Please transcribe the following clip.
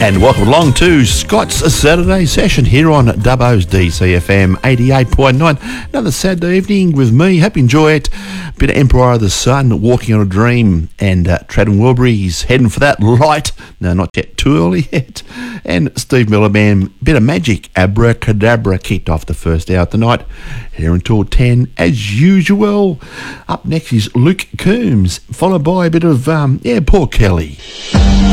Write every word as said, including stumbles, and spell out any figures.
And welcome along to Scott's Saturday session here on Dubbo's D C F M eighty-eight point nine. Another Saturday evening with me. Hope you enjoy it. Bit of Empire of the Sun, Walking on a Dream, and uh, Tradden Wilbury's heading for that light. No, not yet. Too early yet. And Steve Miller Band, bit of magic. Abracadabra kicked off the first hour of the night. Here until ten, as usual. Up next is Luke Coombs, followed by a bit of, um, yeah, Paul Kelly.